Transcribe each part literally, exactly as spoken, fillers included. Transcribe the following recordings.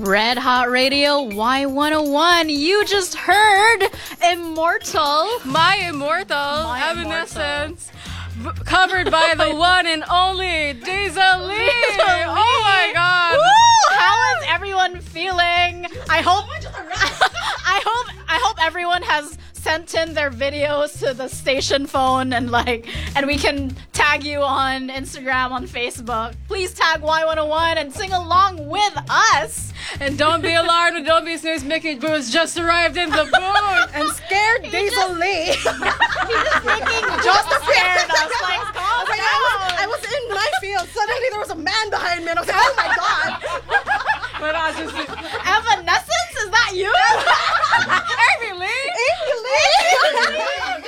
Red Hot Radio Y one oh one. You just heard Immortal. My Immortal, My Evanescence. B- covered by the one and only Diesel Lee. Oh my god. Woo! How is everyone feeling? I hope I hope I hope everyone has sent in their videos to the station phone and like and we can tag you on Instagram, on Facebook. Please tag Y one oh one and sing along with us. And don't be alarmed and don't be snooze. Mickey Boo's just arrived in the booth and scared Diesel Lee. He just freaking just scared us. Like, calm like, down. I, was, I was in my field. Suddenly there was a man behind me and I was like, oh my god. But I just Evanescence, is that you? Amy Lee. Amy Lee.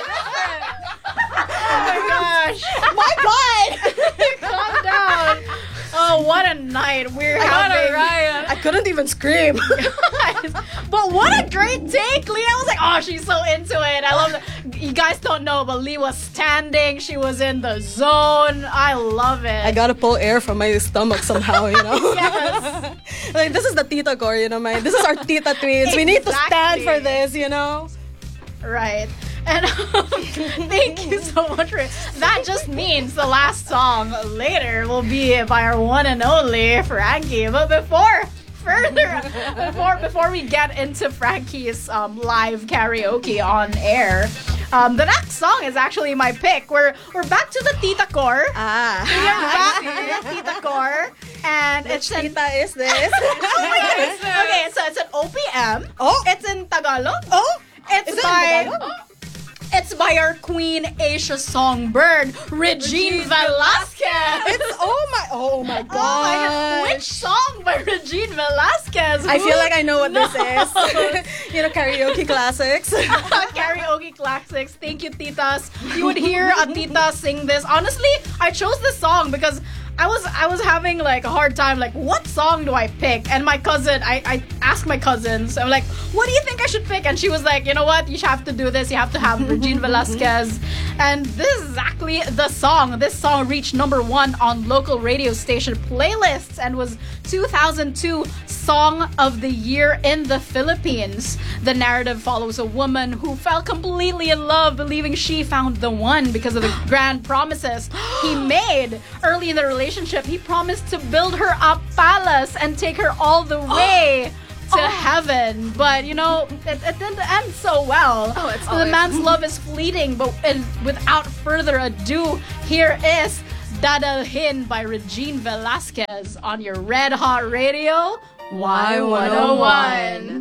Oh my gosh. My god. Calm down. Oh, what a night we're What having. a riot. I couldn't even scream. But what a great take, Lee. I was like, oh, she's so into it. I love it. You guys don't know, but Lee was standing. She was in the zone. I love it. I gotta pull air from my stomach somehow, you know? Yes. Like, this is the tita core, you know, my, this is our tita twins. We need to stand Exactly. for this, you know? Right. And um, thank you so much for it. That just means the last song later will be by our one and only Frankie. But before further, before before we get into Frankie's um, live karaoke on air, um, the next song is actually my pick. We're we're back to the Tita Core. Ah. We are back to the Tita Core, and Which it's an tita is this? okay. So it's an O P M. Oh. It's in Tagalog. Oh. It's Is it in by Tagalog? it's by our Queen Asia songbird, Regine Velasquez. It's oh my oh my god. Oh my God. Which song by Regine Velasquez? I Who feel like I know what knows? this is. You know, karaoke classics. Karaoke classics. Thank you, titas. You would hear a tita sing this. Honestly, I chose this song because I was I was having like a hard time. Like, what song do I pick? And my cousin, I, I asked my cousins. I'm like, what do you think I should pick? And she was like, you know what? You have to do this. You have to have Regine Velasquez. And this is exactly the song. This song reached number one on local radio station playlists and was two thousand two Song of the Year in the Philippines. The narrative follows a woman who fell completely in love, believing she found the one because of the grand promises he made early in the relationship. He promised to build her a palace and take her all the way to heaven. But, you know, it, it didn't end so well. Oh, it's the always- man's love is fleeting, but and without further ado, here is Dadalhin by Regine Velasquez on your Red Hot Radio Y one oh one.